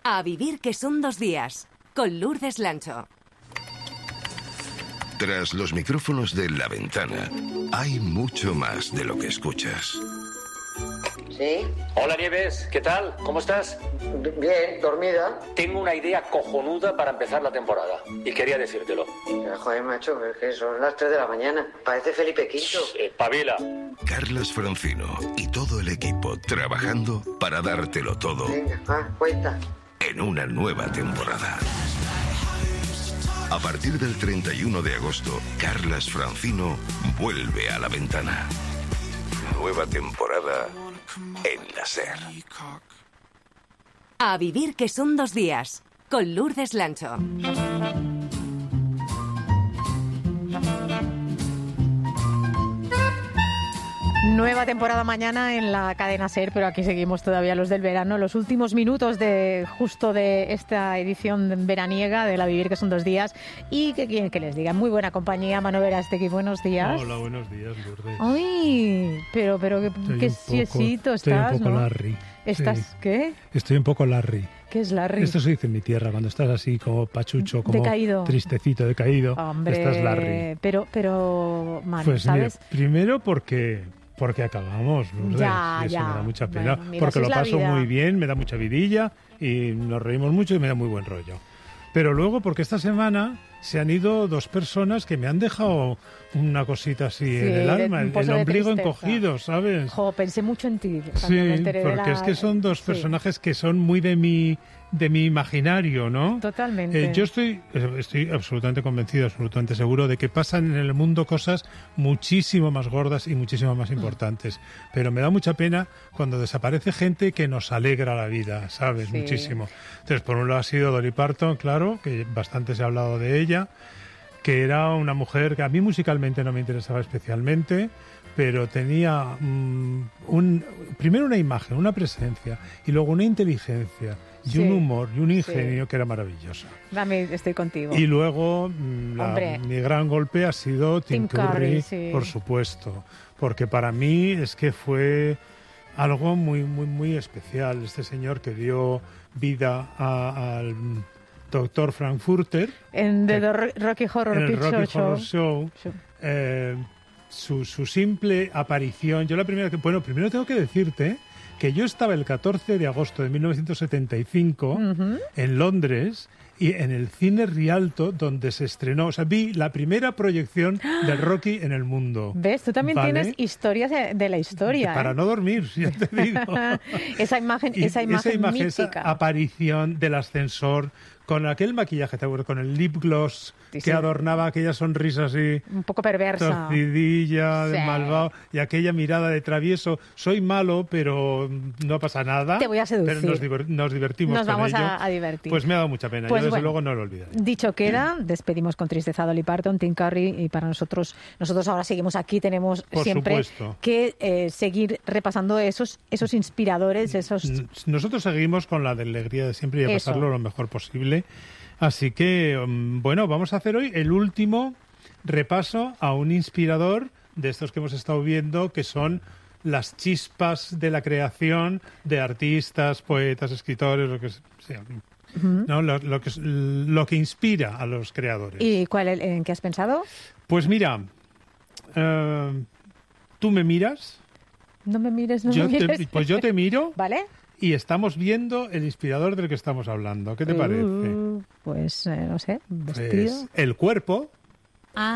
A vivir que son 2 días, con Lourdes Lancho. Tras los micrófonos de La Ventana, hay mucho más de lo que escuchas. ¿Sí? Hola Nieves, ¿qué tal? ¿Cómo estás? Bien, dormida. Tengo una idea cojonuda para empezar la temporada y quería decírtelo. Joder, macho, es que son las 3 de la mañana. Parece Felipe V. Espabila. Carlas Francino y todo el equipo trabajando para dártelo todo. Venga, cuenta. En una nueva temporada. A partir del 31 de agosto, Carlas Francino vuelve a La Ventana. Nueva temporada en la SER. A vivir que son 2 días, con Lourdes Lancho. Nueva temporada mañana en la cadena SER, pero aquí seguimos todavía los del verano. Los últimos minutos de esta edición veraniega de La Vivir, que son 2 días. Y que quieren que les diga, muy buena compañía, Manu Verástegui, buenos días. Hola, buenos días, Lourdes. Ay, pero qué siesito estás, estoy un poco ¿no? Larry. ¿Estás sí. ¿Qué? Estoy un poco Larry. ¿Qué es Larry? Esto se dice en mi tierra, cuando estás así como pachucho, como decaído, tristecito, decaído. Hombre, estás Larry. Pero Manu, pues ¿sabes? Mira, primero porque acabamos, Lourdes, ya. Me da mucha pena, bueno, mira, porque si lo paso vida. muy bien, me da mucha vidilla y nos reímos mucho y me da muy buen rollo. Pero luego, porque esta semana se han ido 2 personas que me han dejado una cosita así en el alma, el ombligo encogido, ¿sabes? Jo, pensé mucho en ti. Sí, porque es que son 2 personajes que son muy de mi imaginario, ¿no? Totalmente. Yo estoy absolutamente convencido, absolutamente seguro de que pasan en el mundo cosas muchísimo más gordas y muchísimo más importantes. Pero me da mucha pena cuando desaparece gente que nos alegra la vida, ¿sabes? Sí. Muchísimo. Entonces, por un lado ha sido Dolly Parton, claro, que bastante se ha hablado de ella, que era una mujer que a mí musicalmente no me interesaba especialmente, pero tenía primero una imagen, una presencia, y luego una inteligencia y un humor y un ingenio que era maravilloso. Estoy contigo. Y luego mi gran golpe ha sido Tim Curry, por supuesto, porque para mí es que fue algo muy, muy, muy especial. Este señor que dio vida al Dr. Frankfurter en The Rocky Horror Picture Show. Su simple aparición. Yo la primera primero tengo que decirte que yo estaba el 14 de agosto de 1975 en Londres y en el cine Rialto, donde se estrenó, vi la primera proyección del Rocky en el mundo. ¿Ves? Tú también tienes historias de la historia. Para no dormir, ya te digo. esa imagen mítica. Esa aparición del ascensor, con aquel maquillaje, con el lip gloss que adornaba aquella sonrisa así... un poco perversa. Torcidilla, de malvado, y aquella mirada de travieso. Soy malo, pero no pasa nada. Te voy a seducir. Pero nos divertimos con ello. Nos vamos a divertir. Pues me ha dado mucha pena. Yo desde luego no lo olvidaré. Dicho queda, despedimos con tristeza a Dolly Parton, Tim Curry, y para nosotros ahora seguimos aquí, tenemos siempre que seguir repasando esos inspiradores, Nosotros seguimos con la alegría de siempre y a pasarlo lo mejor posible. Así que, vamos a hacer hoy el último repaso a un inspirador de estos que hemos estado viendo, que son las chispas de la creación de artistas, poetas, escritores, lo que sea. ¿No? Lo que inspira a los creadores. ¿Y en qué has pensado? Pues mira, tú me miras. No me mires, no me mires. Pues yo te miro. ¿Vale? Y estamos viendo el inspirador del que estamos hablando. ¿Qué te parece? Pues, no sé, vestido. Pues el cuerpo